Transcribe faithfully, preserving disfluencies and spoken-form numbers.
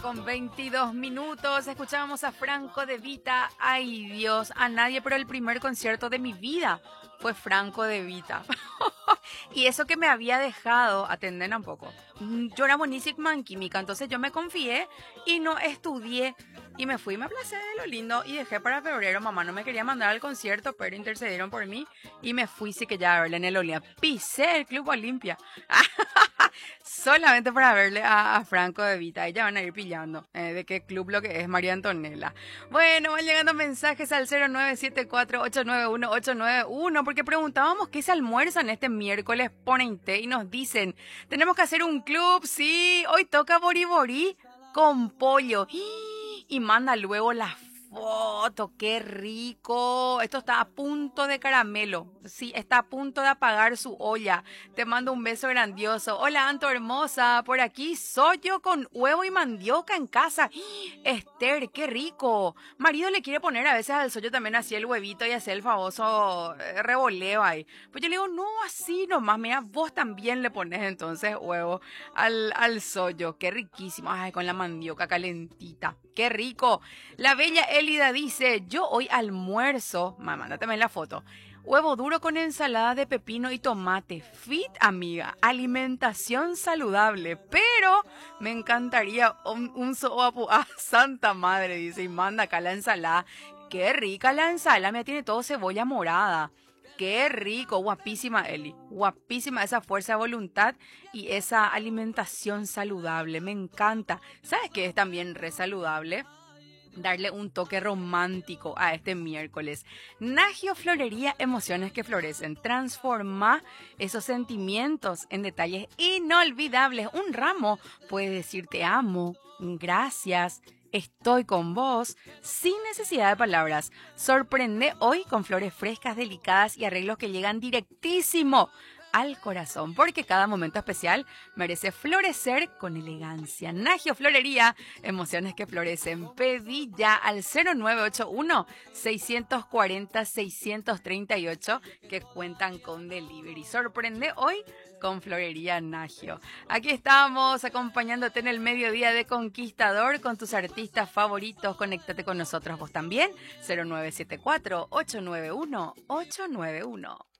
con veintidós minutos. Escuchábamos a Franco De Vita. Ay, Dios, a nadie, pero el primer concierto de mi vida fue Franco De Vita. Y eso que me había dejado, atender un poco. Yo era buenísima en química, entonces yo me confié y no estudié. Y me fui, me aplacé de lo lindo y dejé para febrero. Mamá no me quería mandar al concierto, pero intercedieron por mí. Y me fui, sí que ya a verle en el Olimpia. Pisé el Club Olimpia. Solamente para verle a, a Franco De Vita. Ahí ya van a ir pillando eh, de qué club lo que es María Antonella. Bueno, van llegando mensajes al cero nueve siete cuatro ocho nueve uno ocho nueve uno porque preguntábamos qué se almuerzan este miércoles, ponente, y nos dicen, tenemos que hacer un club, sí, hoy toca boriborí con pollo. Y manda luego la foto, qué rico. Esto está a punto de caramelo. Sí, está a punto de apagar su olla. Te mando un beso grandioso. Hola, Anto hermosa. Por aquí soy yo con huevo y mandioca en casa. Esther, qué rico. Marido le quiere poner a veces al sollo también así el huevito y hacer el famoso eh, revoleo ahí. Pues yo le digo, no, así nomás. Mira, vos también le pones entonces huevo al, al sollo. Qué riquísimo. Ay, con la mandioca calentita. Qué rico. La bella Elida dice, yo hoy almuerzo, mamá, mándame la foto, huevo duro con ensalada de pepino y tomate. Fit, amiga, alimentación saludable, pero me encantaría un, un sopapu. Ah, santa madre, dice, y manda acá la ensalada. Qué rica la ensalada, me tiene todo cebolla morada. Qué rico, guapísima Eli, guapísima esa fuerza de voluntad y esa alimentación saludable, me encanta. ¿Sabes qué es también re saludable? Darle un toque romántico a este miércoles. Nagio Florería, emociones que florecen. Transforma esos sentimientos en detalles inolvidables. Un ramo puede decir te amo, gracias, estoy con vos, sin necesidad de palabras. Sorprende hoy con flores frescas, delicadas y arreglos que llegan directísimo al corazón, porque cada momento especial merece florecer con elegancia. Nagio Florería, emociones que florecen. Pedí ya al cero nueve ocho uno, seis cuatro cero, seis tres ocho que cuentan con delivery. Sorprende hoy con Florería Nagio. Aquí estamos acompañándote en el mediodía de Conquistador con tus artistas favoritos. Conéctate con nosotros vos también. cero nueve siete cuatro ocho nueve uno ocho nueve uno.